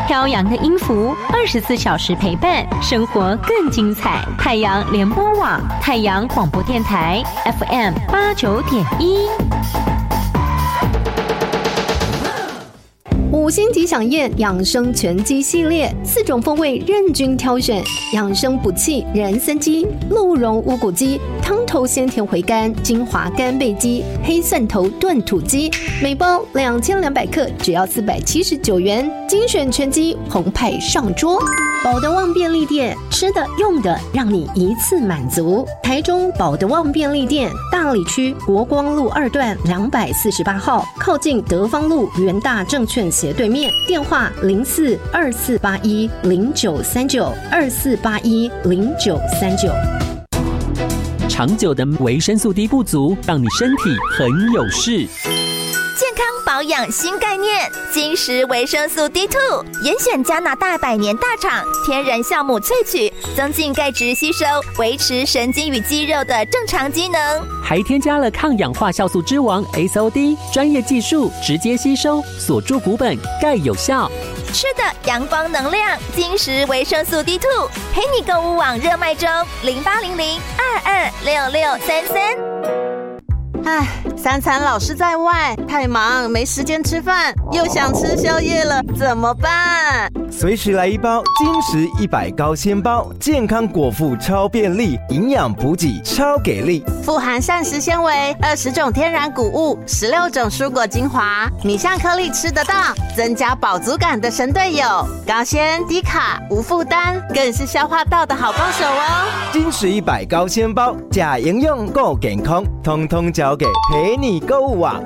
飘扬的音符，24小时陪伴，生活更精彩。太阳联播网，太阳广播电台 FM 89.1。 五星级享宴养生全鸡系列，4种风味任君挑选，养生补气人参鸡、鹿茸乌骨鸡、汤头鲜甜回甘精华干贝鸡、黑蒜头炖土鸡，每包2200克，只要479元。精选全鸡澎湃上桌。保德旺便利店，吃的用的让你一次满足。台中保德旺便利店，大里区国光路2段248号，靠近德芳路元大证券斜对面。电话042481093924810939。 长久的维生素 D 不足，让你身体很有事。 健康保养新概念，金石维生素 D2， 严选加拿大100年大厂天然酵母萃取，增进钙质吸收，维持神经与肌肉的正常机能， 还添加了抗氧化酵素之王 SOD， 专业技术直接吸收，锁住骨本，钙有效。 吃的阳光能量，金石维生素 D2， 陪你购物网热卖中，0800226633。 3餐老是在外，太忙没时间吃饭，又想吃宵夜了，怎么办？ 随时来一包金石100高纤包，健康果腹超便利，营养补给超给力， 富含膳食纤维，20种天然谷物，16种蔬果精华，米香颗粒吃得到，增加饱足感的神队友，高纤低卡无负担，更是消化道的好帮手哦。 金石100高纤包，假营养够健康，通通交给陪你购物网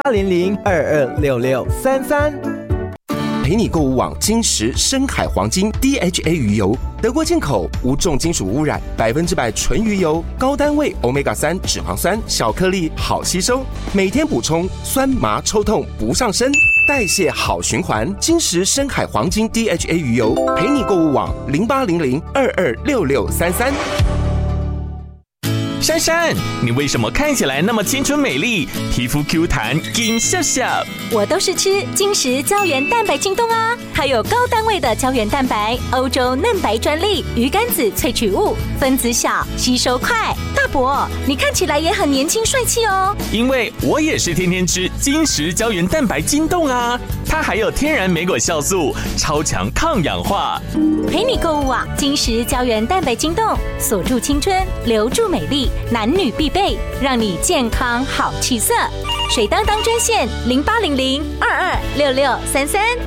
0800226633。 陪你购物网金石深海黄金 DHA 鱼油，德国进口，无重金属污染，100%纯鱼油，高单位 Omega-3 脂肪酸，小颗粒好吸收，每天补充，酸麻抽痛不上身，代谢好循环。金石深海黄金 DHA 鱼油，陪你购物网0800226633。 珊珊，你为什么看起来那么青春美丽，皮肤 Q 弹紧笑笑？ 我都是吃金石胶原蛋白晶冻啊，它有高单位的胶原蛋白，欧洲嫩白专利，鱼肝子萃取物，分子小，吸收快。大伯，你看起来也很年轻帅气哦。 因为我也是天天吃金石胶原蛋白晶冻啊，它还有天然莓果酵素，超强抗氧化。 陪你购物网金石胶原蛋白晶冻，锁住青春，留住美丽，男女必备，让你健康好气色。水当当专线0800226633。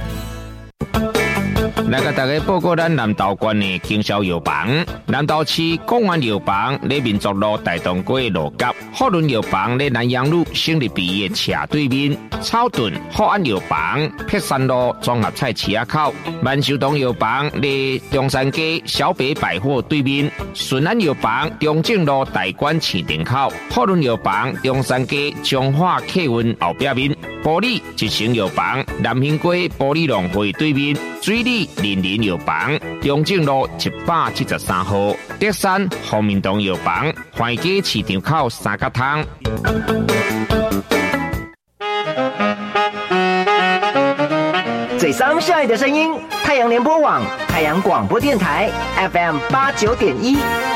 来甲大家报告咱南投县的经销药房。南投市公安药房在民族路大东街路角，福伦药房在南阳路胜利毕业斜对面，草屯福安药房碧山路综合菜市口，万寿堂药房在中山街小北百货对面，顺安药房中正路大馆市场口，福伦药房中山街中华客运后壁面，玻璃一成药房南兴街玻璃农会对面，水里林林药房中正路173号，德山福民堂药房环街市场口三角汤。 最伤晒的声音，太阳联播网，太阳广播电台 FM 89.1。